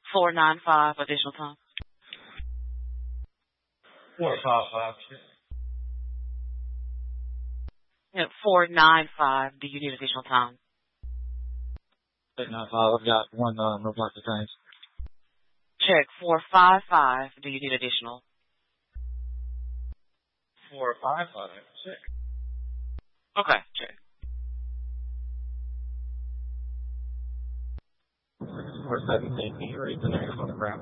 495 additional time. 455. Yeah, 495. Do you need additional time? 895. I've got one roadblock to change. Check 455. Do you need additional? 455. Check. Okay, check. 417. Can you read the name on the ground?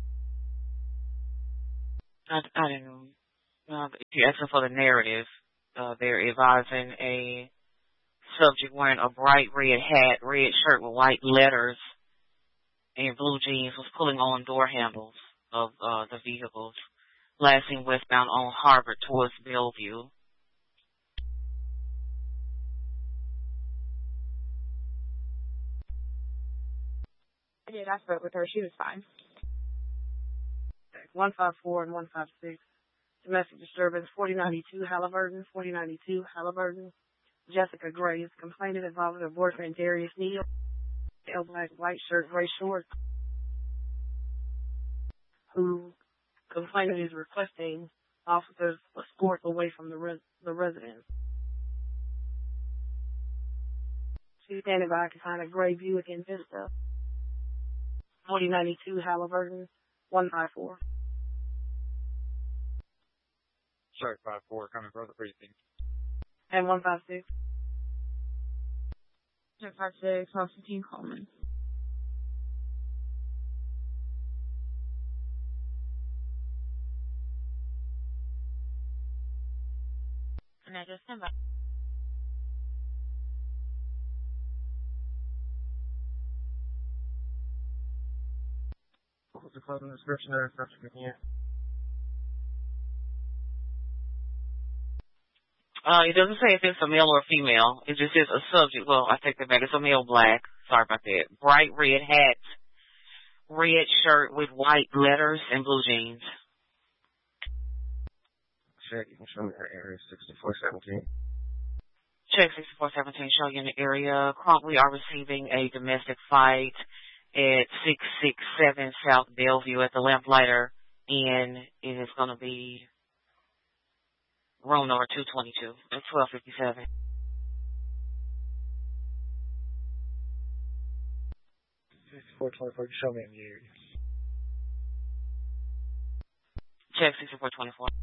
I didn't know. If you're asking for the narrative, they're advising a subject wearing a bright red hat, red shirt with white letters, and blue jeans was pulling on door handles of the vehicles, last seen westbound on Harvard towards Bellevue. I did. I spoke with her. She was fine. 154 and 156. Domestic disturbance, 4092 Halliburton, 4092 Halliburton. Jessica Gray is complaining involving her boyfriend Darius Neal. Pale black, white shirt, gray shorts. Who complainant is requesting officers escort away from the residence. She's standing by behind a gray Buick Envista. 4092 Halliburton, 154. Shark 54 coming from the precinct. And 156. Shark 56, Constantine Coleman. And I just stand by. What's the clothing description there? Here. It doesn't say if it's a male or a female. It just says a subject. Well, I take that back. It's a male black. Sorry about that. Bright red hat, red shirt with white letters, and blue jeans. Check. You can show me her area, 6417. Check 6417. Show you in the area. We are receiving a domestic fight at 667 South Bellevue at the Lamplighter Inn. It is going to be room number 222 at 1257. Show me in the area. Check 6424.